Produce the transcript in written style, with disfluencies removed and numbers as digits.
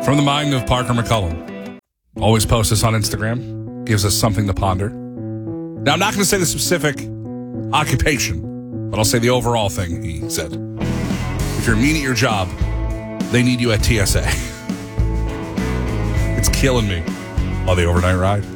From the mind of Parker McCullum. Always posts this on Instagram. Gives us something to ponder. Now, I'm not going to say the specific occupation, but I'll say the overall thing he said. If you're mean at your job, they need you at TSA. It's killing me. On the overnight ride.